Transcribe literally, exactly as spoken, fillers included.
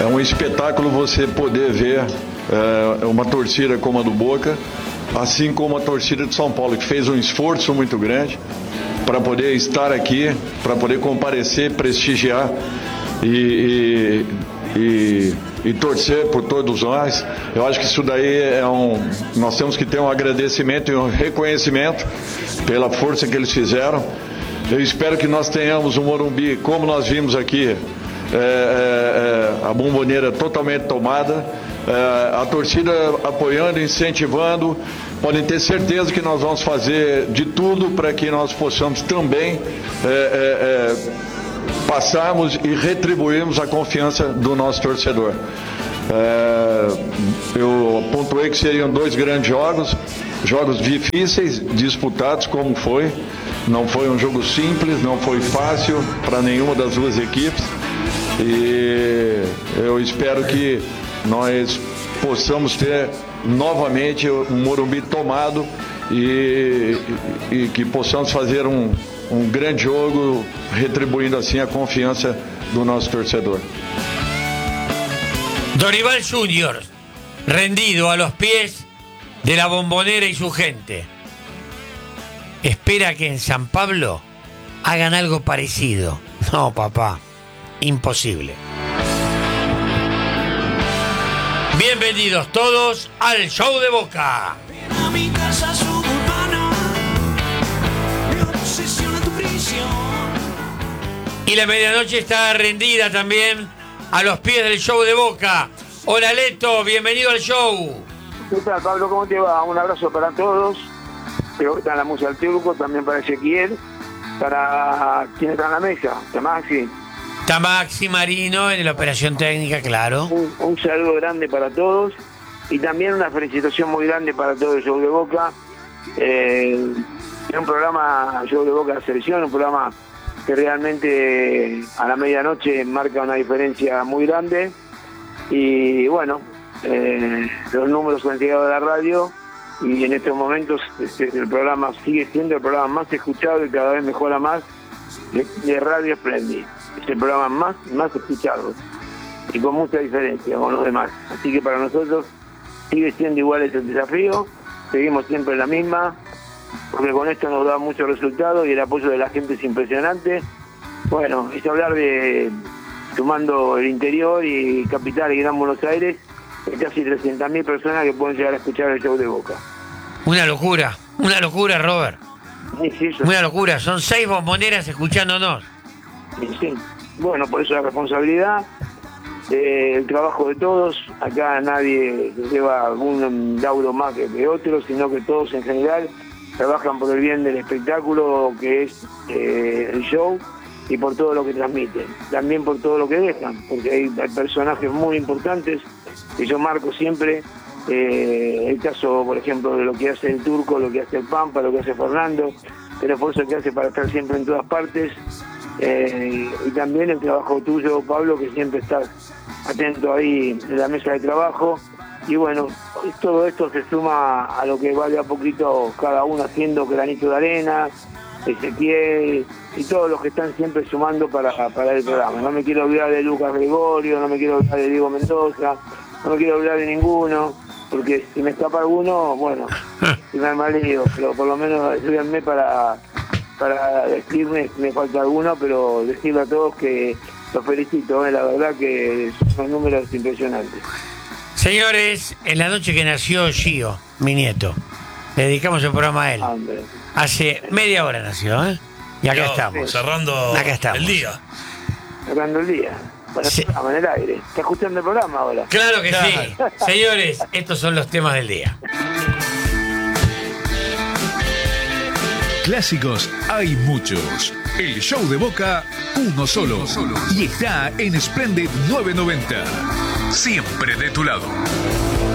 um espetáculo você poder ver é, uma torcida como a do Boca, assim como a torcida de São Paulo, que fez um esforço muito grande para poder estar aqui, para poder comparecer, prestigiar e, e, e, e torcer por todos nós. Eu acho que isso daí é um... Nós temos que ter um agradecimento e um reconhecimento pela força que eles fizeram. Eu espero que nós tenhamos um Morumbi, como nós vimos aqui, é, é, é, a Bombonera totalmente tomada, é, a torcida apoiando, incentivando. Podem ter certeza que nós vamos fazer de tudo para que nós possamos também é, é, é, passarmos e retribuirmos a confiança do nosso torcedor. É, eu pontuei que seriam dois grandes jogos, jogos difíceis, disputados como foi. Não foi um jogo simples, não foi fácil para nenhuma das duas equipes. E eu espero que nós possamos ter novamente um Morumbi tomado e, e, e que possamos fazer um, um grande jogo, retribuindo assim a confiança do nosso torcedor. Dorival Júnior, rendido a los pies de la Bombonera y su gente, espera que en San Pablo hagan algo parecido. No, papá, imposible. Bienvenidos todos al Show de Boca. Y la medianoche está rendida también a los pies del Show de Boca. Hola Leto, bienvenido al show. ¿Qué tal, Pablo? ¿Cómo te va? Un abrazo para todos. Creo está en la música del turco, también para Ezequiel, para quien está en la mesa, Maxi. Está Maxi Marino en la operación técnica, claro. Un, un saludo grande para todos y también una felicitación muy grande para todo el Show de Boca. Eh, es un programa, Show de Boca de Selección, un programa que realmente a la medianoche marca una diferencia muy grande. Y bueno, eh, los números han llegado a la radio y en estos momentos este, el programa sigue siendo el programa más escuchado y cada vez mejora más de, de Radio Splendid. Es el programa más, más escuchado y con mucha diferencia con los demás. Así que para nosotros sigue siendo igual ese desafío, seguimos siempre en la misma, porque con esto nos da muchos resultados y el apoyo de la gente es impresionante. Bueno, es hablar de, sumando el interior y capital y Gran Buenos Aires, hay casi trescientas mil personas que pueden llegar a escuchar el Show de Boca. Una locura, una locura, Robert. Sí, sí, eso. Una locura, son seis bomboneras escuchándonos. Sí, sí. Bueno, por eso la responsabilidad, eh, el trabajo de todos. Acá nadie lleva algún laudo más que de otro, sino que todos en general trabajan por el bien del espectáculo que es eh, el show y por todo lo que transmiten. También por todo lo que dejan, porque hay, hay personajes muy importantes que yo marco siempre. Eh, el caso, por ejemplo, de lo que hace el Turco, lo que hace el Pampa, lo que hace Fernando, el esfuerzo que hace para estar siempre en todas partes. Eh, y también el trabajo tuyo, Pablo, que siempre estás atento ahí en la mesa de trabajo. Y bueno, todo esto se suma a lo que va de a poquito cada uno haciendo granito de arena, Ezequiel y todos los que están siempre sumando para, para el programa. No me quiero olvidar de Lucas Gregorio, no me quiero olvidar de Diego Mendoza, no me quiero olvidar de ninguno, porque si me escapa alguno, bueno, si me mal lío, pero por lo menos ayúdenme para... para decirme si me falta alguno, pero decirle a todos que los felicito, ¿eh? La verdad que son números impresionantes. Señores, en la noche que nació Gio, mi nieto, le dedicamos el programa a él. Hombre. Hace media hora nació, ¿eh? Y acá Yo, estamos. Cerrando acá estamos. el día. Cerrando el día. Para Sí. el programa, en el aire. ¿Está escuchando el programa ahora? Claro que Claro. sí. Señores, estos son los temas del día. Clásicos hay muchos. El Show de Boca, uno solo. Y está en Splendid novecientos noventa. Siempre de tu lado.